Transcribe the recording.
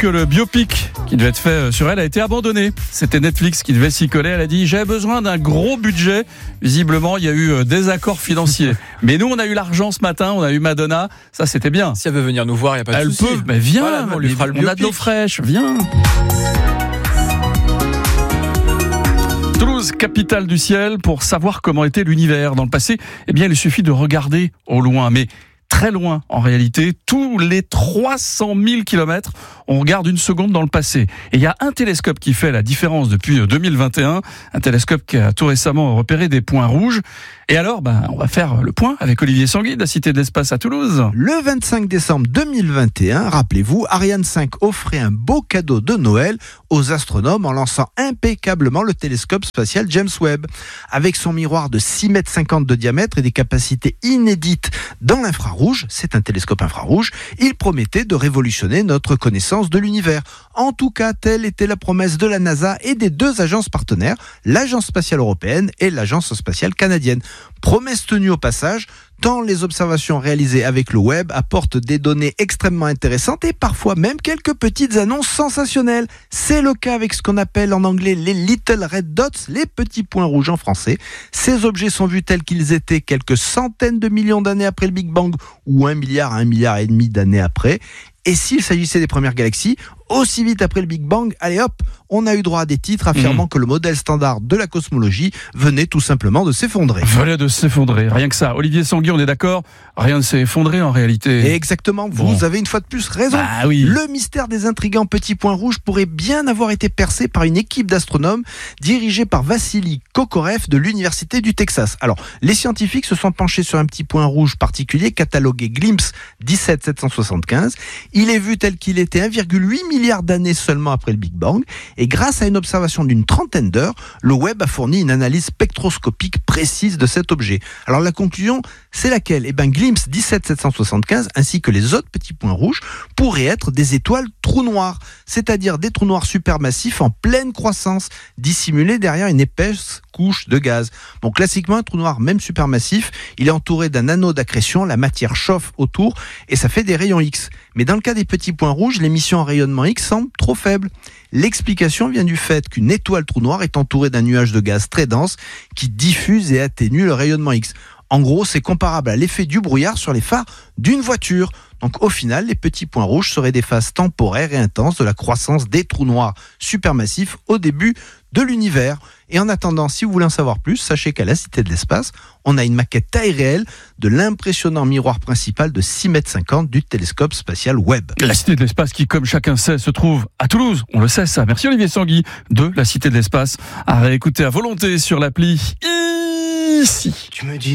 que le biopic qui devait être fait sur elle a été abandonné. C'était Netflix qui devait s'y coller. Elle a dit « J'ai besoin d'un gros budget ». Visiblement, il y a eu des accords financiers. Mais nous, on a eu l'argent ce matin, on a eu Madonna. Ça, c'était bien. Si elle veut venir nous voir, il n'y a pas de souci. Elle peut, mais viens, voilà, on lui fera le biopic. On a de l'eau fraîche, viens. Toulouse, capitale du ciel, pour savoir comment était l'univers dans le passé, eh bien, il suffit de regarder au loin, mais très loin en réalité, tous les 300 000 kilomètres, on regarde une seconde dans le passé. Et il y a un télescope qui fait la différence depuis 2021, un télescope qui a tout récemment repéré des points rouges. Et alors, on va faire le point avec Olivier Sanguy de la Cité de l'Espace à Toulouse. Le 25 décembre 2021, rappelez-vous, Ariane 5 offrait un beau cadeau de Noël aux astronomes en lançant impeccablement le télescope spatial James Webb. Avec son miroir de 6,50 m de diamètre et des capacités inédites dans l'infrarouge, c'est un télescope infrarouge, il promettait de révolutionner notre connaissance de l'univers. En tout cas, telle était la promesse de la NASA et des deux agences partenaires, l'Agence spatiale européenne et l'Agence spatiale canadienne. Promesse tenue au passage, tant les observations réalisées avec le web apportent des données extrêmement intéressantes et parfois même quelques petites annonces sensationnelles. C'est le cas avec ce qu'on appelle en anglais les Little Red Dots, les petits points rouges en français. Ces objets sont vus tels qu'ils étaient quelques centaines de millions d'années après le Big Bang ou 1 milliard à 1,5 milliard d'années après. Et s'il s'agissait des premières galaxies, aussi vite après le Big Bang, allez hop, on a eu droit à des titres affirmant que le modèle standard de la cosmologie venait tout simplement de s'effondrer. Venait de s'effondrer, rien que ça. Olivier Sanguy, on est d'accord, rien ne s'est effondré en réalité. Exactement, vous avez une fois de plus raison. Oui. Le mystère des intrigants petits points rouges pourrait bien avoir été percé par une équipe d'astronomes dirigée par Vassili Kokorev de l'Université du Texas. Alors, les scientifiques se sont penchés sur un petit point rouge particulier catalogué Glimpse 17775. Il est vu tel qu'il était 1,8 milliard d'années seulement après le Big Bang. Et grâce à une observation d'une trentaine d'heures, le web a fourni une analyse spectroscopique précise de cet objet. Alors la conclusion, c'est laquelle ? Glimpse 17775 ainsi que les autres petits points rouges pourraient être des étoiles trous noirs, c'est-à-dire des trous noirs supermassifs en pleine croissance, dissimulés derrière une épaisse couche de gaz. Bon, classiquement, un trou noir, même supermassif, il est entouré d'un anneau d'accrétion, la matière chauffe autour et ça fait des rayons X. Mais dans le cas des petits points rouges, l'émission en rayonnement X semble trop faible. L'explication vient du fait qu'une étoile trou noir est entourée d'un nuage de gaz très dense qui diffuse et atténue le rayonnement X. En gros, c'est comparable à l'effet du brouillard sur les phares d'une voiture. Donc au final, les petits points rouges seraient des phases temporaires et intenses de la croissance des trous noirs supermassifs au début de l'univers. Et en attendant, si vous voulez en savoir plus, sachez qu'à la Cité de l'Espace, on a une maquette taille réelle de l'impressionnant miroir principal de 6,50 m du télescope spatial Webb. La Cité de l'Espace qui, comme chacun sait, se trouve à Toulouse. On le sait ça. Merci Olivier Sanguy de la Cité de l'Espace. À réécouter à volonté sur l'appli ici. Tu me dis